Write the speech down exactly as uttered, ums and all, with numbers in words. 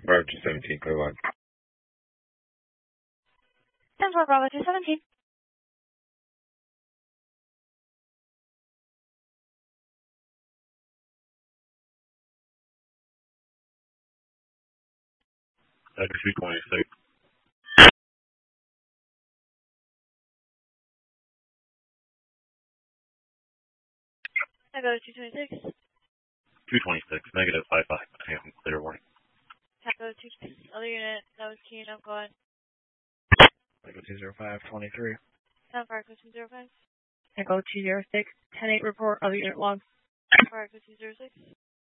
Bravo two seventeen, clear line. ten four Bravo two seventeen. X two twenty-six. Echo two twenty-six. two twenty-six, negative five five. I am clear warning. Echo two twenty-six. Other unit, that was keying up, go ahead. Echo two zero five, twenty-three. ten four Echo two zero five. Echo two zero six, ten eight report, other unit log. ten four Echo two zero six.